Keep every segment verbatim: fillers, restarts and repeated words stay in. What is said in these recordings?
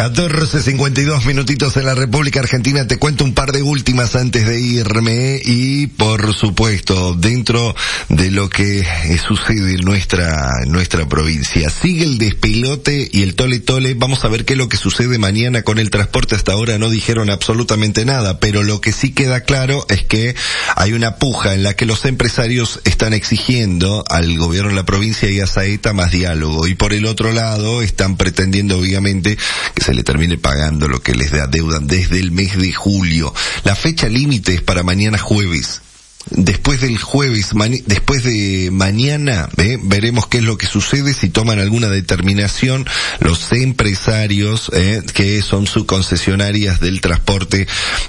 catorce cincuenta y dos minutitos en la República Argentina. Te cuento un par de últimas antes de irme y, por supuesto, dentro de lo que sucede en nuestra, nuestra provincia. Sigue el despelote y el tole tole. Vamos a ver qué es lo que sucede mañana con el transporte. Hasta ahora no dijeron absolutamente nada, pero lo que sí queda claro es que hay una puja en la que los empresarios están exigiendo al gobierno de la provincia y a Saeta más diálogo. Y por el otro lado, están pretendiendo, obviamente, que se le termine pagando lo que les adeudan desde el mes de julio. La fecha límite es para mañana jueves. Después del jueves, mani- después de mañana, ¿eh? veremos qué es lo que sucede, si toman alguna determinación los empresarios, ¿eh? que son subconcesionarias del transporte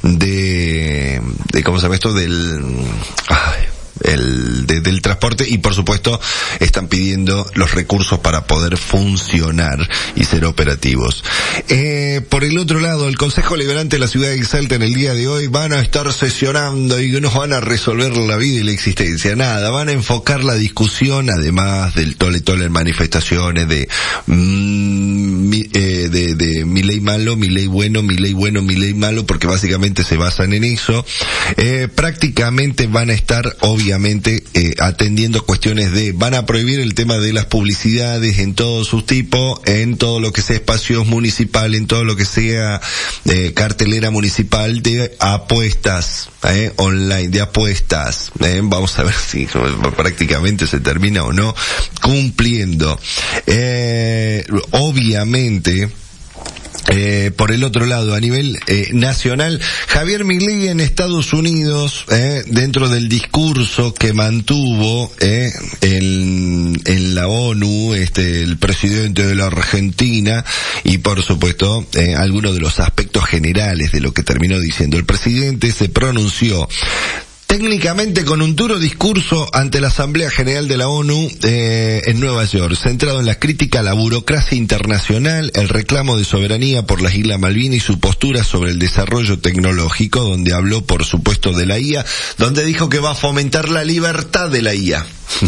de, de ¿cómo se llama esto? Del, ay, el de, del transporte, y por supuesto están pidiendo los recursos para poder funcionar y ser operativos. Eh, por el otro lado, el Consejo Liberante de la Ciudad de Salta en el día de hoy van a estar sesionando y nos van a resolver la vida y la existencia. Nada, van a enfocar la discusión, además del tole tole en manifestaciones de mmm, mi, eh, de, de mi ley malo, mi ley bueno, mi ley bueno, mi ley malo, porque básicamente se basan en eso. Eh, prácticamente van a estar obviamente Obviamente eh, atendiendo cuestiones de, van a prohibir el tema de las publicidades en todos sus tipos, en todo lo que sea espacios municipal, en todo lo que sea eh, cartelera municipal de apuestas, eh, online, de apuestas. Eh, vamos a ver si prácticamente se termina o no cumpliendo. Eh, obviamente, Eh, por el otro lado, a nivel eh, nacional, Javier Milei en Estados Unidos, eh, dentro del discurso que mantuvo eh, en, en la ONU, este, el presidente de la Argentina, y por supuesto, eh, algunos de los aspectos generales de lo que terminó diciendo. El presidente se pronunció técnicamente con un duro discurso ante la Asamblea General de la ONU eh, en Nueva York, centrado en la crítica a la burocracia internacional, el reclamo de soberanía por las Islas Malvinas y su postura sobre el desarrollo tecnológico, donde habló, por supuesto, de la I A, donde dijo que va a fomentar la libertad de la I A.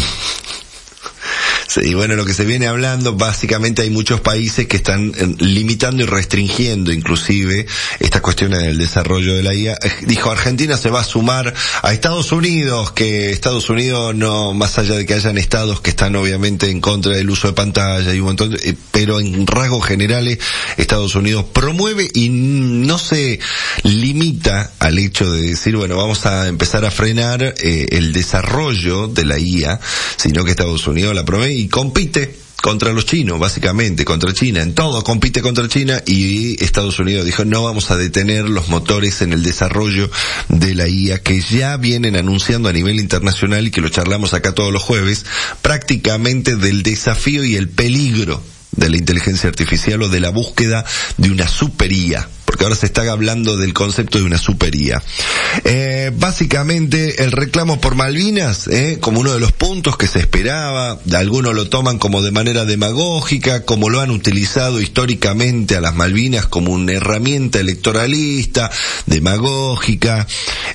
Y bueno, lo que se viene hablando, básicamente hay muchos países que están limitando y restringiendo inclusive estas cuestiones del desarrollo de la I A. Dijo, Argentina se va a sumar a Estados Unidos, que Estados Unidos no, más allá de que hayan estados que están obviamente en contra del uso de pantalla y un montón de, pero en rasgos generales Estados Unidos promueve y no se limita al hecho de decir, bueno, vamos a empezar a frenar eh, el desarrollo de la I A, sino que Estados Unidos la promueve y compite contra los chinos, básicamente, contra China, en todo compite contra China, y Estados Unidos dijo, no vamos a detener los motores en el desarrollo de la I A, que ya vienen anunciando a nivel internacional y que lo charlamos acá todos los jueves, prácticamente del desafío y el peligro de la inteligencia artificial o de la búsqueda de una super I A, porque ahora se está hablando del concepto de una super I A. Eh, básicamente el reclamo por Malvinas, eh, como uno de los puntos que se esperaba, algunos lo toman como de manera demagógica, como lo han utilizado históricamente a las Malvinas como una herramienta electoralista, demagógica.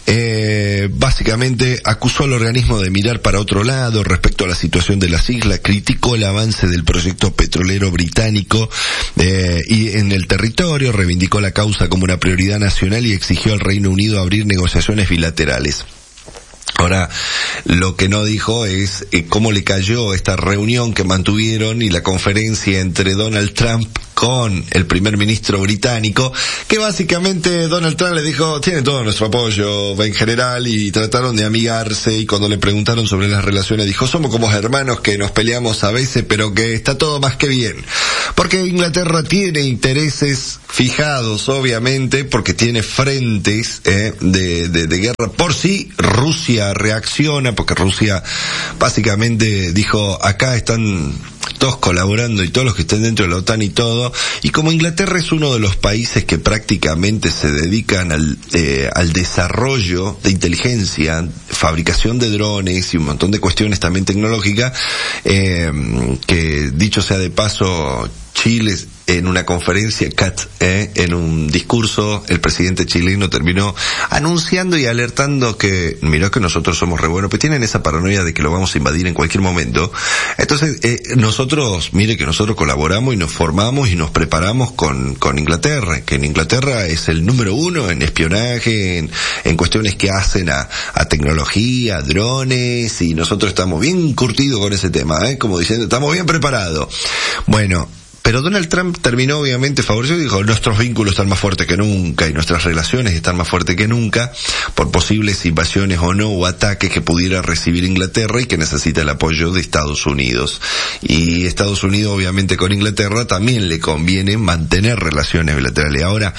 Eh, básicamente acusó al organismo de mirar para otro lado respecto a la situación de las islas, criticó el avance del proyecto petrolero británico eh, y en el territorio, reivindicó la causa como una prioridad nacional y exigió al Reino Unido abrir negociaciones bilaterales. Ahora, lo que no dijo es eh, cómo le cayó esta reunión que mantuvieron y la conferencia entre Donald Trump con el primer ministro británico, que básicamente Donald Trump le dijo, tiene todo nuestro apoyo en general, y trataron de amigarse, y cuando le preguntaron sobre las relaciones dijo, somos como hermanos que nos peleamos a veces, pero que está todo más que bien. Porque Inglaterra tiene intereses fijados, obviamente, porque tiene frentes eh, de, de, de guerra. Por si Rusia reacciona, porque Rusia básicamente dijo, acá están todos colaborando y todos los que estén dentro de la OTAN y todo, y como Inglaterra es uno de los países que prácticamente se dedican al, eh, al desarrollo de inteligencia, fabricación de drones y un montón de cuestiones también tecnológicas, eh, que dicho sea de paso, Chile en una conferencia, C A T, eh, en un discurso, el presidente chileno terminó anunciando y alertando que, mirá que nosotros somos re buenos, pues tienen esa paranoia de que lo vamos a invadir en cualquier momento. Entonces, eh, nosotros, mire que nosotros colaboramos y nos formamos y nos preparamos con, con Inglaterra, que en Inglaterra es el número uno en espionaje, en, en cuestiones que hacen a, a tecnología, a drones, y nosotros estamos bien curtidos con ese tema, eh, como diciendo, estamos bien preparados. Bueno, pero Donald Trump terminó obviamente favorecido y dijo, nuestros vínculos están más fuertes que nunca y nuestras relaciones están más fuertes que nunca por posibles invasiones o no o ataques que pudiera recibir Inglaterra y que necesita el apoyo de Estados Unidos. Y Estados Unidos obviamente con Inglaterra también le conviene mantener relaciones bilaterales. Ahora,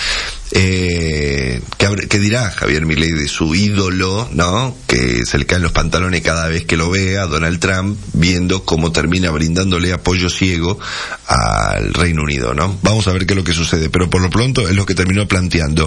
eh, ¿qué, ¿qué dirá Javier Milei de su ídolo, no? Que se le caen los pantalones cada vez que lo vea, Donald Trump, viendo cómo termina brindándole apoyo ciego al Reino Unido, ¿no? Vamos a ver qué es lo que sucede, pero por lo pronto es lo que terminó planteando.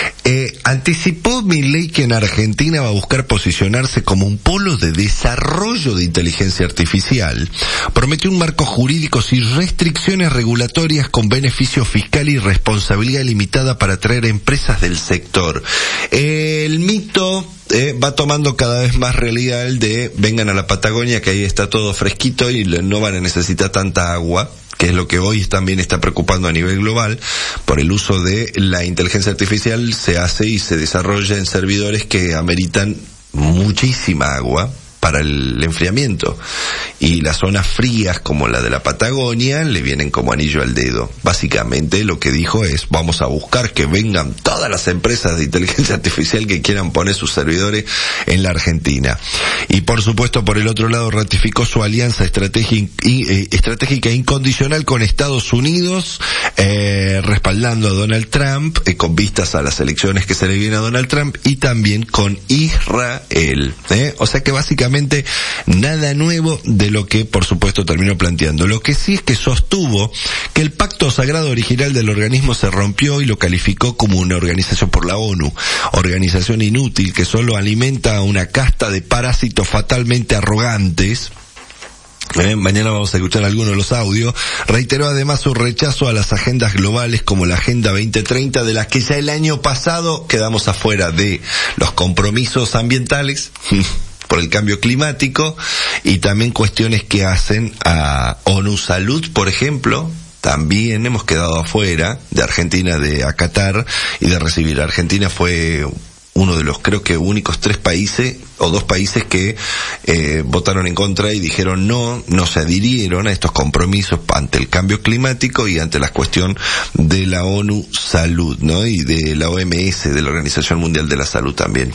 Eh, anticipó Milei que en Argentina va a buscar posicionarse como un polo de desarrollo de inteligencia artificial. Prometió un marco jurídico sin restricciones regulatorias con beneficio fiscal y responsabilidad limitada para atraer empresas del sector. Eh, el mito Eh, va tomando cada vez más realidad el de vengan a la Patagonia que ahí está todo fresquito y no van a necesitar tanta agua, que es lo que hoy también está preocupando a nivel global. Por el uso de la inteligencia artificial se hace y se desarrolla en servidores que ameritan muchísima agua para el enfriamiento, y las zonas frías como la de la Patagonia le vienen como anillo al dedo. Básicamente lo que dijo es, vamos a buscar que vengan todas las empresas de inteligencia artificial que quieran poner sus servidores en la Argentina. Y por supuesto, por el otro lado, ratificó su alianza estratégica, eh, estratégica incondicional con Estados Unidos, eh, respaldando a Donald Trump, eh, con vistas a las elecciones que se le vienen a Donald Trump, y también con Israel, eh. O sea que básicamente nada nuevo de lo que por supuesto terminó planteando. Lo que sí es que sostuvo que el pacto sagrado original del organismo se rompió y lo calificó como una organización por la ONU, organización inútil que solo alimenta a una casta de parásitos fatalmente arrogantes. Eh, mañana vamos a escuchar algunos de los audios. Reiteró además su rechazo a las agendas globales como la Agenda veinte treinta, de las que ya el año pasado quedamos afuera de los compromisos ambientales por el cambio climático, y también cuestiones que hacen a ONU Salud, por ejemplo. También hemos quedado afuera de Argentina de acatar y de recibir. Argentina fue uno de los, creo que únicos tres países o dos países que eh, votaron en contra y dijeron no, no se adhirieron a estos compromisos ante el cambio climático y ante la cuestión de la ONU Salud, ¿no? Y de la O M S, de la Organización Mundial de la Salud también.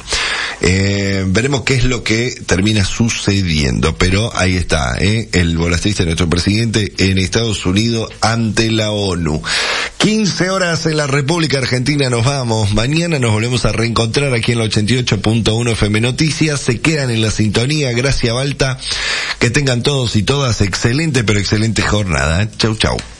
Eh, veremos qué es lo que termina sucediendo, pero ahí está, ¿eh? El volastrista de nuestro presidente en Estados Unidos ante la ONU. quince horas en la República Argentina, nos vamos. Mañana nos volvemos a reencontrar aquí en la ochenta y ocho punto uno F M Noticias. Se quedan en la sintonía. Gracias, Balta. Que tengan todos y todas excelente, pero excelente jornada. Chau, chau.